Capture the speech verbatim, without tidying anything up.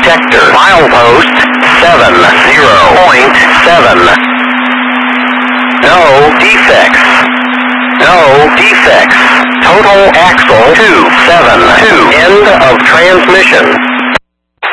sector. Milepost seven zero point seven. No defects. No defects. Total axle two seven two. End of transmission.